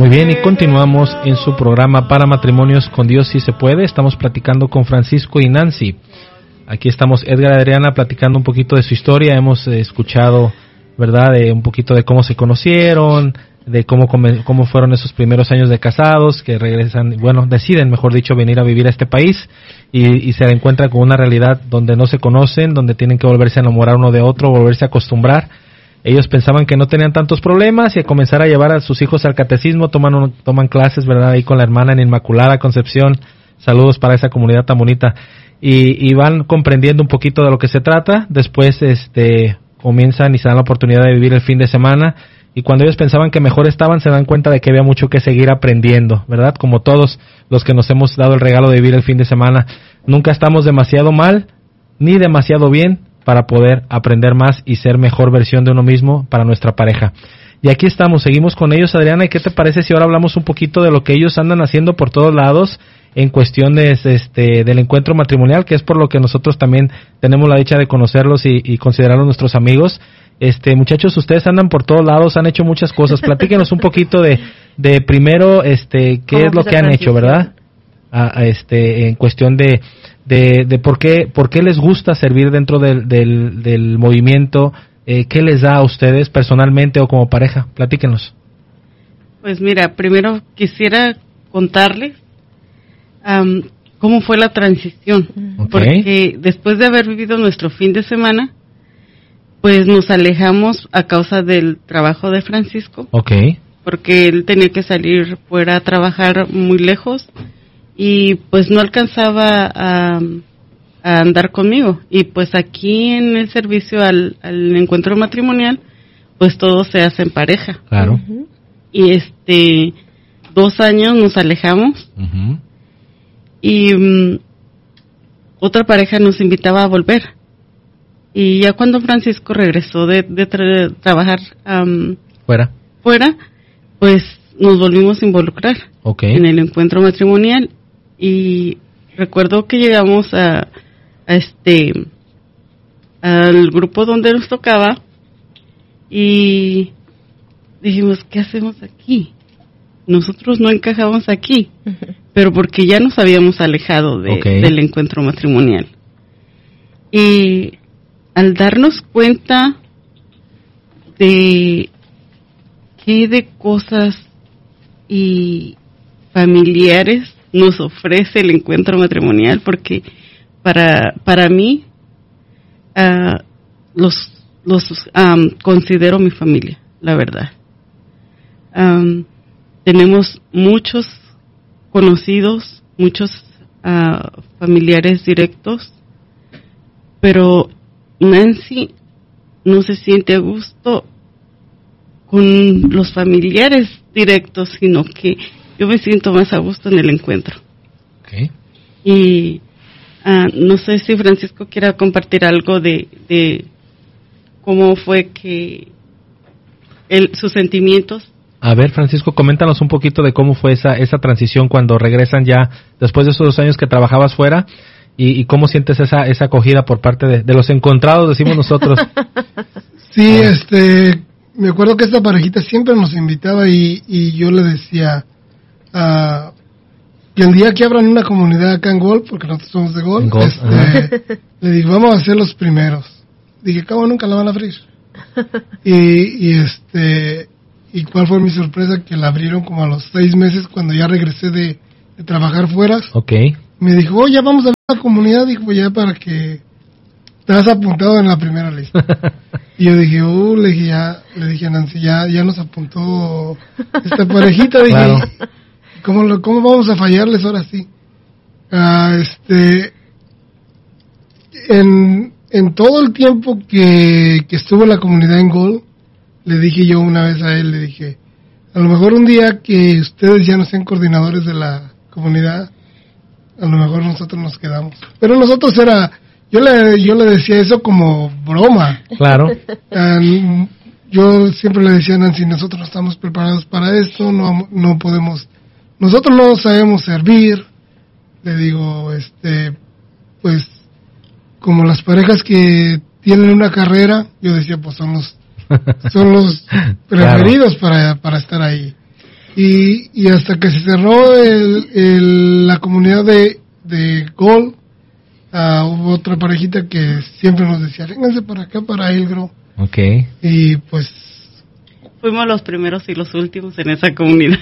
Muy bien, y continuamos en su programa Para Matrimonios con Dios si se puede. Estamos platicando con Francisco y Nancy. Aquí estamos Edgar y Adriana platicando un poquito de su historia. Hemos escuchado, ¿verdad?, un poquito de cómo se conocieron, de cómo fueron esos primeros años de casados, que regresan, bueno, deciden, mejor dicho, venir a vivir a este país y se encuentran con una realidad donde no se conocen, donde tienen que volverse a enamorar uno de otro, volverse a acostumbrar. Ellos pensaban que no tenían tantos problemas y a comenzar a llevar a sus hijos al catecismo, toman clases, ¿verdad?, ahí con la hermana en Inmaculada Concepción. Saludos para esa comunidad tan bonita. Y van comprendiendo un poquito de lo que se trata. Después comienzan y se dan la oportunidad de vivir el fin de semana. Y cuando ellos pensaban que mejor estaban, se dan cuenta de que había mucho que seguir aprendiendo, ¿verdad? Como todos los que nos hemos dado el regalo de vivir el fin de semana. Nunca estamos demasiado mal ni demasiado bien para poder aprender más y ser mejor versión de uno mismo para nuestra pareja. Y aquí estamos, seguimos con ellos, Adriana. ¿Y qué te parece si ahora hablamos un poquito de lo que ellos andan haciendo por todos lados en cuestiones del encuentro matrimonial, que es por lo que nosotros también tenemos la dicha de conocerlos y considerarlos nuestros amigos? Muchachos, ustedes andan por todos lados, han hecho muchas cosas. Platíquenos un poquito de primero, qué es lo que han hecho, ¿verdad? En cuestión de por qué les gusta servir dentro del movimiento, qué les da a ustedes personalmente o como pareja. Platíquenos. Pues mira, primero quisiera contarles cómo fue la transición, porque después de haber vivido nuestro fin de semana, pues nos alejamos a causa del trabajo de Francisco, porque él tenía que salir fuera a trabajar muy lejos y pues no alcanzaba a andar conmigo. Y pues aquí en el servicio al encuentro matrimonial, pues todo se hace en pareja. Claro. Y 2 años nos alejamos. Y otra pareja nos invitaba a volver. Y ya cuando Francisco regresó de trabajar fuera, pues nos volvimos a involucrar en el encuentro matrimonial. Y recuerdo que llegamos al grupo donde nos tocaba y dijimos, ¿qué hacemos aquí? Nosotros no encajamos aquí, pero porque ya nos habíamos alejado del encuentro matrimonial. Y al darnos cuenta de qué de cosas y familiares nos ofrece el encuentro matrimonial, porque para mí los considero mi familia, la verdad. Tenemos muchos conocidos, muchos familiares directos, pero Nancy no se siente a gusto con los familiares directos, sino que yo me siento más a gusto en el encuentro. Y no sé si Francisco quiera compartir algo de cómo fue que sus sentimientos. A ver, Francisco, coméntanos un poquito de cómo fue esa transición cuando regresan ya después de esos 2 años que trabajabas fuera y cómo sientes esa acogida por parte de los encontrados, decimos nosotros. Sí, me acuerdo que esta parejita siempre nos invitaba y yo le decía que el día que abran una comunidad acá en Gol, porque nosotros somos de Gol, le digo, vamos a ser los primeros. Dije, cabo, nunca la van a abrir. Y cuál fue mi sorpresa, que la abrieron como a los 6 meses cuando ya regresé de trabajar fuera. Me dijo, ya vamos a ver la comunidad, dijo, ya para que te has apuntado en la primera lista. Y yo dije, le dije a Nancy, ya nos apuntó esta parejita, dije, claro. ¿Cómo vamos a fallarles ahora sí? En todo el tiempo que estuvo la comunidad en Gol, le dije yo una vez a él, le dije, a lo mejor un día que ustedes ya no sean coordinadores de la comunidad, a lo mejor nosotros nos quedamos. Pero nosotros yo le decía eso como broma. Claro. Yo siempre le decía a Nancy, nosotros no estamos preparados para esto, no podemos, nosotros no sabemos servir. Le digo, pues, como las parejas que tienen una carrera, yo decía, pues son los preferidos, claro, para estar ahí. Y hasta que se cerró la comunidad de Gol, hubo otra parejita que siempre nos decía, vénganse para acá, para Hillsgrove. Okay. Y pues fuimos los primeros y los últimos en esa comunidad.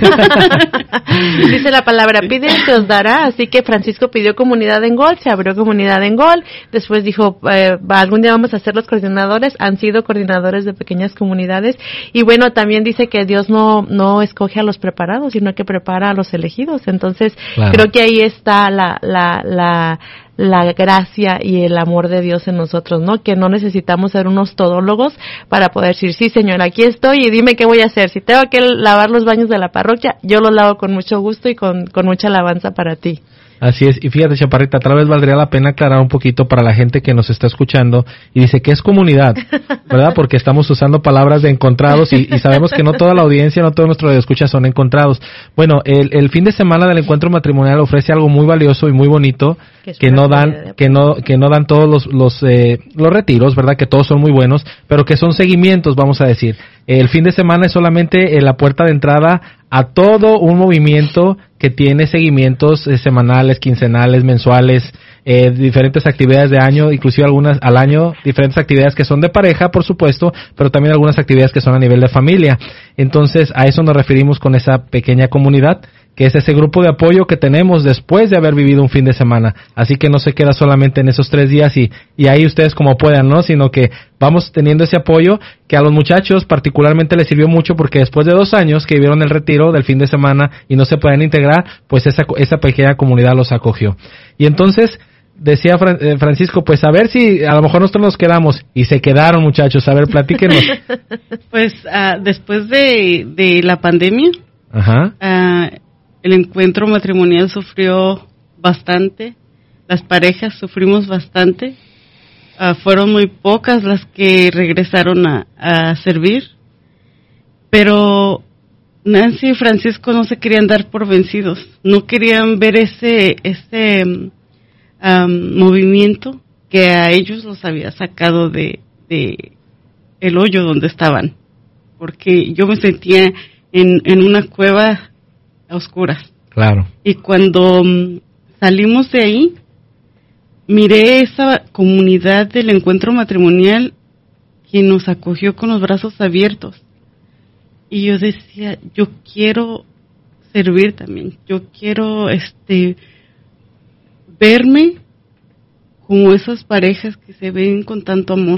Dice la palabra, pide y se os dará, así que Francisco pidió comunidad en Gol, se abrió comunidad en Gol, después dijo, algún día vamos a ser los coordinadores, han sido coordinadores de pequeñas comunidades, y bueno, también dice que Dios no escoge a los preparados, sino que prepara a los elegidos, entonces claro. Creo que ahí está la gracia y el amor de Dios en nosotros, ¿no? Que no necesitamos ser unos todólogos para poder decir, sí, Señor, aquí estoy y dime qué voy a hacer. Si tengo que lavar los baños de la parroquia, yo los lavo con mucho gusto y con mucha alabanza para ti. Así es, y fíjate, Chaparrita, tal vez valdría la pena aclarar un poquito para la gente que nos está escuchando y dice que es comunidad, ¿verdad? Porque estamos usando palabras de encontrados y sabemos que no toda la audiencia, no todos nuestros escuchas son encontrados. Bueno, el fin de semana del encuentro matrimonial ofrece algo muy valioso y muy bonito que no dan todos los retiros, ¿verdad? Que todos son muy buenos, pero que son seguimientos, vamos a decir. El fin de semana es solamente la puerta de entrada a todo un movimiento que tiene seguimientos semanales, quincenales, mensuales, diferentes actividades de año, inclusive algunas al año, diferentes actividades que son de pareja, por supuesto, pero también algunas actividades que son a nivel de familia. Entonces, a eso nos referimos con esa pequeña comunidad, que es ese grupo de apoyo que tenemos después de haber vivido un fin de semana. Así que no se queda solamente en esos 3 días y ahí ustedes como puedan, ¿no? Sino que vamos teniendo ese apoyo que a los muchachos particularmente les sirvió mucho porque después de 2 años que vivieron el retiro del fin de semana y no se pueden integrar, pues esa pequeña comunidad los acogió. Y entonces, decía Francisco, pues a ver si a lo mejor nosotros nos quedamos, y se quedaron, muchachos. A ver, platíquenos. Pues después de la pandemia, ajá, el encuentro matrimonial sufrió bastante, las parejas sufrimos bastante, fueron muy pocas las que regresaron a servir, pero Nancy y Francisco no se querían dar por vencidos, no querían ver ese movimiento que a ellos los había sacado de el hoyo donde estaban, porque yo me sentía en una cueva a oscuras. Claro. Y cuando salimos de ahí, miré esa comunidad del encuentro matrimonial que nos acogió con los brazos abiertos. Y yo decía, yo quiero servir también, yo quiero verme como esas parejas que se ven con tanto amor.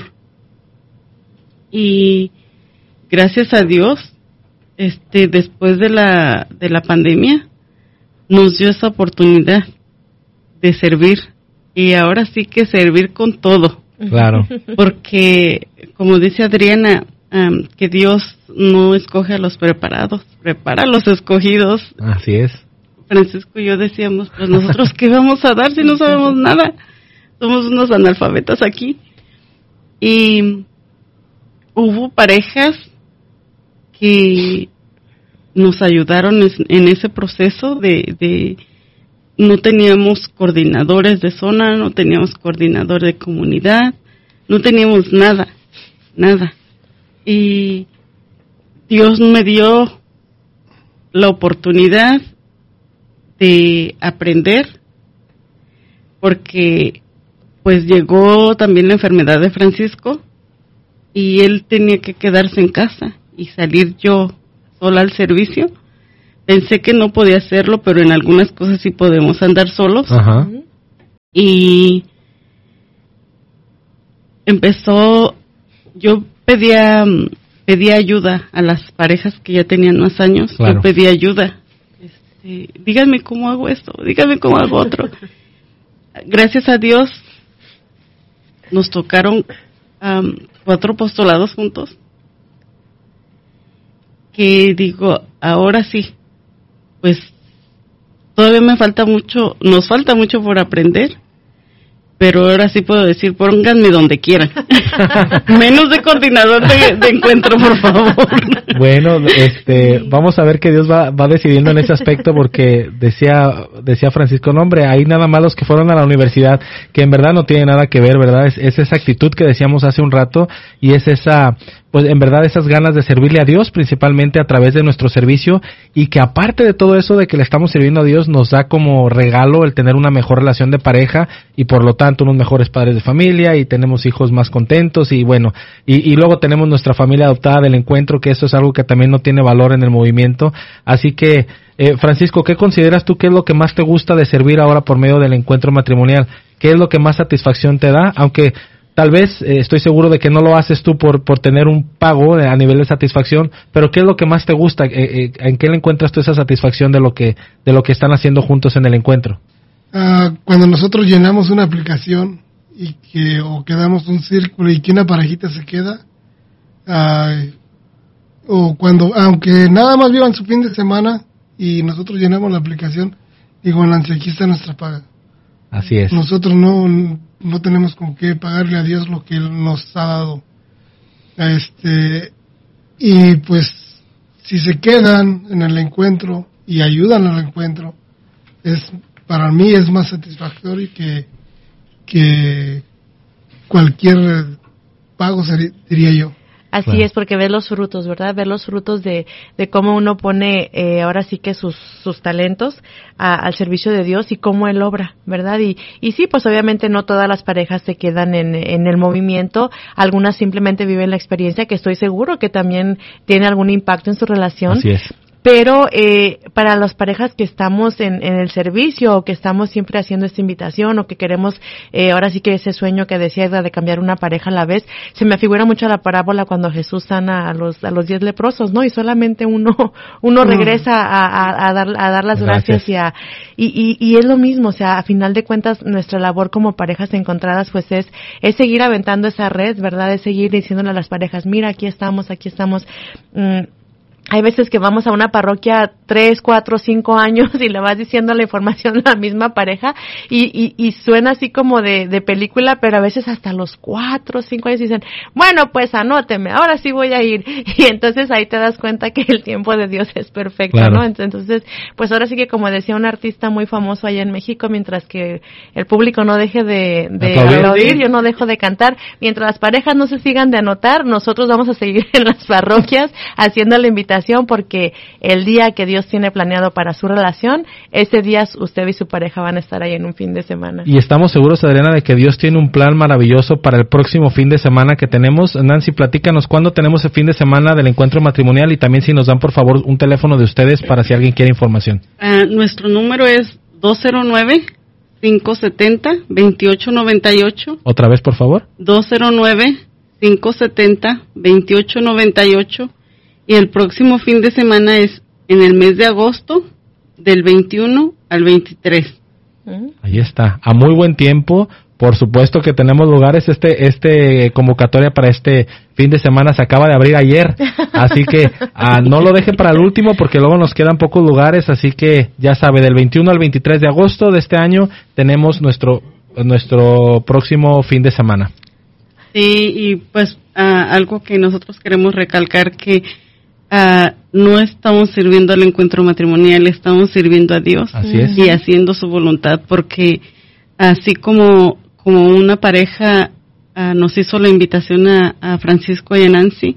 Y gracias a Dios, después de la pandemia, nos dio esa oportunidad de servir, y ahora sí que servir con todo. Claro. Porque, como dice Adriana, que Dios no escoge a los preparados, prepara a los escogidos. Así es. Francisco y yo decíamos, pues nosotros qué vamos a dar si no sabemos nada, somos unos analfabetas aquí. Y hubo parejas que nos ayudaron en ese proceso de no teníamos coordinadores de zona, no teníamos coordinador de comunidad, no teníamos nada. Y Dios me dio la oportunidad de aprender, porque pues llegó también la enfermedad de Francisco y él tenía que quedarse en casa y salir yo sola al servicio. Pensé que no podía hacerlo, pero en algunas cosas sí podemos andar solos. Ajá. Y yo pedía ayuda a las parejas que ya tenían más años. Claro. Yo pedía ayuda. Díganme cómo hago esto, díganme cómo hago otro. Gracias a Dios nos tocaron 4 apostolados juntos, que digo, ahora sí, pues todavía nos falta mucho por aprender, pero ahora sí puedo decir, pónganme donde quieran. Menos de coordinador de encuentro, por favor. Bueno, vamos a ver que Dios va decidiendo en ese aspecto, porque decía Francisco, no, hombre, hay nada más los que fueron a la universidad, que en verdad no tiene nada que ver, ¿verdad? Es esa actitud que decíamos hace un rato, y es esa, pues en verdad esas ganas de servirle a Dios, principalmente a través de nuestro servicio, y que aparte de todo eso de que le estamos sirviendo a Dios, nos da como regalo el tener una mejor relación de pareja, y por lo tanto unos mejores padres de familia, y tenemos hijos más contentos, y bueno, y luego tenemos nuestra familia adoptada del encuentro, que eso es algo que también no tiene valor en el movimiento. Así que, Francisco, ¿qué consideras tú que es lo que más te gusta de servir ahora por medio del encuentro matrimonial? ¿Qué es lo que más satisfacción te da? Aunque tal vez estoy seguro de que no lo haces tú por tener un pago a nivel de satisfacción, pero ¿qué es lo que más te gusta? ¿En qué le encuentras tú esa satisfacción de lo que están haciendo juntos en el encuentro? Cuando nosotros llenamos una aplicación o quedamos un círculo y que una parejita se queda, o cuando, aunque nada más vivan su fin de semana y nosotros llenamos la aplicación, digo, Nancy, aquí está nuestra paga. Así es. Nosotros no tenemos con qué pagarle a Dios lo que Él nos ha dado. Y pues, si se quedan en el encuentro y ayudan al encuentro, para mí es más satisfactorio que cualquier pago, diría yo. Así Claro. es, porque ves los frutos, ¿verdad? Ver los frutos de cómo uno pone ahora sí que sus talentos al servicio de Dios y cómo Él obra, ¿verdad? Y sí, pues obviamente no todas las parejas se quedan en el movimiento, algunas simplemente viven la experiencia, que estoy seguro que también tiene algún impacto en su relación. Así es. Pero para las parejas que estamos en el servicio, o que estamos siempre haciendo esta invitación, o que queremos, ahora sí que ese sueño que decía Edgar de cambiar una pareja a la vez, se me figura mucho la parábola cuando Jesús sana a los 10 leprosos, ¿no? Y solamente uno regresa a dar las gracias y es lo mismo, o sea, a final de cuentas nuestra labor como parejas encontradas pues es seguir aventando esa red, ¿verdad? Es seguir diciéndole a las parejas, mira, aquí estamos. Hay veces que vamos a una parroquia 3, 4, 5 años y le vas diciendo la información a la misma pareja y suena así como de película, pero a veces hasta los 4, 5 años dicen, bueno, pues anóteme, ahora sí voy a ir. Y entonces ahí te das cuenta que el tiempo de Dios es perfecto, claro, ¿no? Entonces, pues ahora sí que como decía un artista muy famoso allá en México, mientras que el público no deje de aplaudir, yo no dejo de cantar. Mientras las parejas no se sigan de anotar, nosotros vamos a seguir en las parroquias haciendo la invitación, porque el día que Dios tiene planeado para su relación, ese día usted y su pareja van a estar ahí en un fin de semana. Y estamos seguros, Adriana, de que Dios tiene un plan maravilloso para el próximo fin de semana que tenemos. Nancy, platícanos cuándo tenemos el fin de semana del encuentro matrimonial, y también si nos dan por favor un teléfono de ustedes para si alguien quiere información. Nuestro número es 209-570-2898. ¿Otra vez, por favor? 209-570-2898. Y el próximo fin de semana es en el mes de agosto, del 21 al 23. Ahí está, a muy buen tiempo. Por supuesto que tenemos lugares. Convocatoria para este fin de semana se acaba de abrir ayer, así que no lo dejen para el último, porque luego nos quedan pocos lugares. Así que ya sabe, del 21 al 23 de agosto de este año tenemos nuestro próximo fin de semana. Sí, y pues algo que nosotros queremos recalcar, que no estamos sirviendo al encuentro matrimonial, estamos sirviendo a Dios. Así es. Y haciendo su voluntad, porque así como una pareja nos hizo la invitación a Francisco y a Nancy,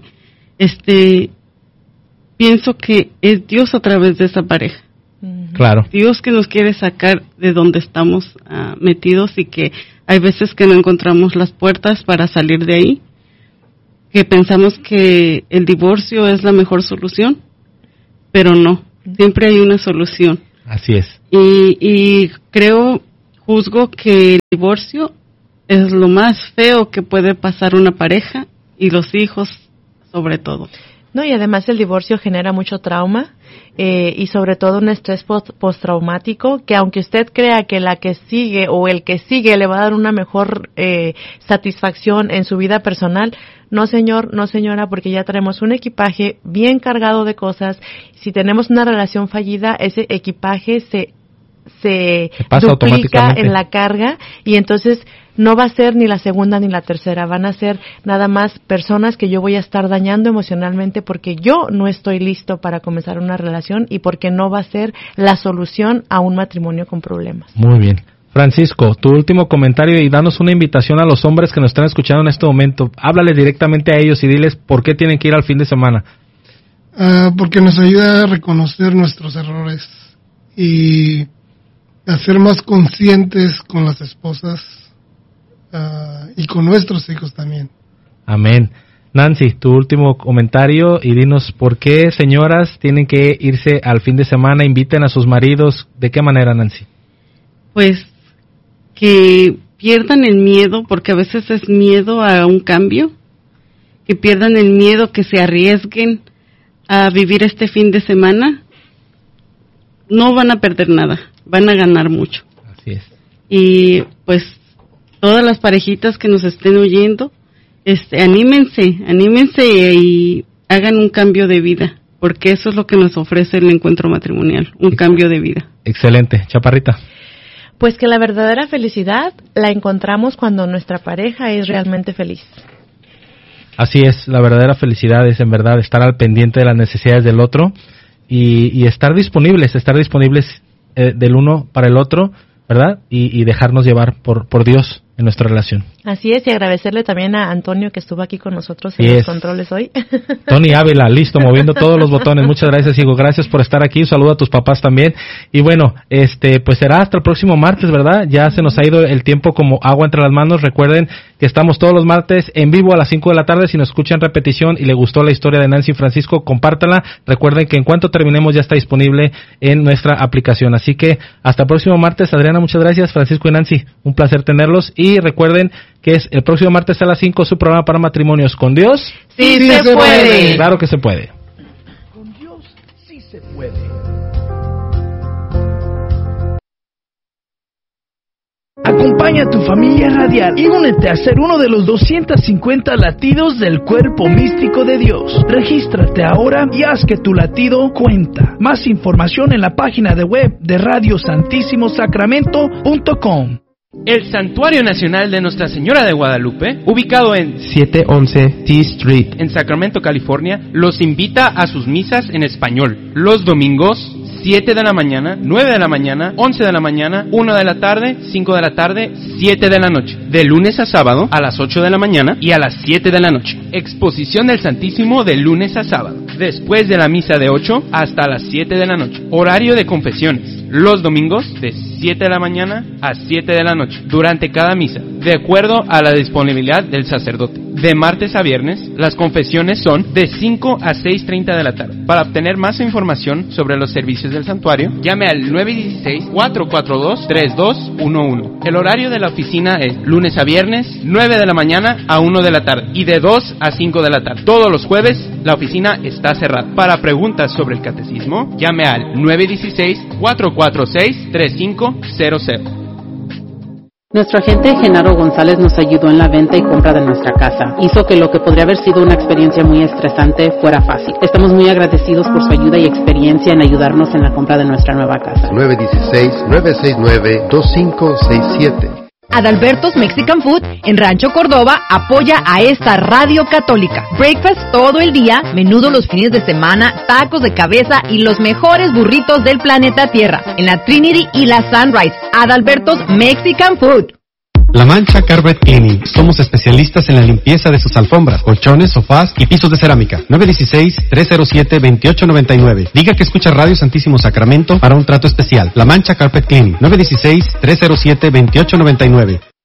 pienso que es Dios a través de esa pareja. Claro. Dios que nos quiere sacar de donde estamos metidos, y que hay veces que no encontramos las puertas para salir de ahí, que pensamos que el divorcio es la mejor solución, pero no, siempre hay una solución. Así es. Y juzgo que el divorcio es lo más feo que puede pasar una pareja, y los hijos sobre todo. No, y además el divorcio genera mucho trauma y sobre todo un estrés postraumático, que aunque usted crea que la que sigue o el que sigue le va a dar una mejor satisfacción en su vida personal, no señor, no señora, porque ya traemos un equipaje bien cargado de cosas. Si tenemos una relación fallida, ese equipaje se duplica en la carga, y entonces no va a ser ni la segunda ni la tercera, van a ser nada más personas que yo voy a estar dañando emocionalmente porque yo no estoy listo para comenzar una relación y porque no va a ser la solución a un matrimonio con problemas. Muy bien. Francisco, tu último comentario y danos una invitación a los hombres que nos están escuchando en este momento. Háblales directamente a ellos y diles por qué tienen que ir al fin de semana. Porque nos ayuda a reconocer nuestros errores y a ser más conscientes con las esposas y con nuestros hijos también. Amén. Nancy, tu último comentario y dinos por qué señoras tienen que irse al fin de semana, inviten a sus maridos. ¿De qué manera, Nancy? Pues que pierdan el miedo, porque a veces es miedo a un cambio, que pierdan el miedo, que se arriesguen a vivir este fin de semana. No van a perder nada, van a ganar mucho. Así es. Y pues todas las parejitas que nos estén oyendo, anímense y hagan un cambio de vida, porque eso es lo que nos ofrece el encuentro matrimonial, un cambio de vida. Excelente. Chaparrita. Pues que la verdadera felicidad la encontramos cuando nuestra pareja es realmente feliz. Así es, la verdadera felicidad es en verdad estar al pendiente de las necesidades del otro y estar disponibles del uno para el otro, ¿verdad? Y dejarnos llevar por Dios en nuestra relación. Así es, y agradecerle también a Antonio que estuvo aquí con nosotros en los controles hoy. Tony Ávila, listo, moviendo todos los botones. Muchas gracias, hijo. Gracias por estar aquí. Un saludo a tus papás también. Y bueno, pues será hasta el próximo martes, ¿verdad? Ya se nos ha ido el tiempo como agua entre las manos. Recuerden que estamos todos los martes en vivo a las 5 de la tarde. Si nos escuchan repetición y le gustó la historia de Nancy y Francisco, compártala. Recuerden que en cuanto terminemos ya está disponible en nuestra aplicación. Así que hasta el próximo martes. Adriana, muchas gracias. Francisco y Nancy, un placer tenerlos. Y recuerden que es el próximo martes a las 5 su programa para matrimonios. ¿Con Dios? ¡Sí se puede! Claro que se puede. Con Dios sí se puede. Acompaña a tu familia radial y únete a ser uno de los 250 latidos del cuerpo místico de Dios. Regístrate ahora y haz que tu latido cuenta. Más información en la página de web de radiosantissimosacramento.com. El Santuario Nacional de Nuestra Señora de Guadalupe, ubicado en 711 T Street, en Sacramento, California, los invita a sus misas en español. Los domingos, 7 de la mañana, 9 de la mañana, 11 de la mañana, 1 de la tarde, 5 de la tarde, 7 de la noche. De lunes a sábado, a las 8 de la mañana y a las 7 de la noche. Exposición del Santísimo de lunes a sábado. Después de la misa de 8 hasta las 7 de la noche. Horario de confesiones. Los domingos, de 7 de la mañana a 7 de la noche. Durante cada misa, de acuerdo a la disponibilidad del sacerdote. De martes a viernes, las confesiones son de 5 a 6:30 de la tarde. Para obtener más información sobre los servicios del santuario, llame al 916-442-3211. El horario de la oficina es lunes a viernes, 9 de la mañana a 1 de la tarde y de 2 a 5 de la tarde. Todos los jueves, la oficina está cerrada. Para preguntas sobre el catecismo, llame al 916-446-3500. Nuestro agente Genaro González nos ayudó en la venta y compra de nuestra casa. Hizo que lo que podría haber sido una experiencia muy estresante fuera fácil. Estamos muy agradecidos por su ayuda y experiencia en ayudarnos en la compra de nuestra nueva casa. 916-969-2567. Adalberto's Mexican Food en Rancho Córdoba apoya a esta radio católica. Breakfast todo el día, menudo los fines de semana, tacos de cabeza y los mejores burritos del planeta Tierra. En la Trinity y la Sunrise. Adalberto's Mexican Food. La Mancha Carpet Cleaning. Somos especialistas en la limpieza de sus alfombras, colchones, sofás y pisos de cerámica. 916-307-2899. Diga que escucha Radio Santísimo Sacramento para un trato especial. La Mancha Carpet Cleaning. 916-307-2899.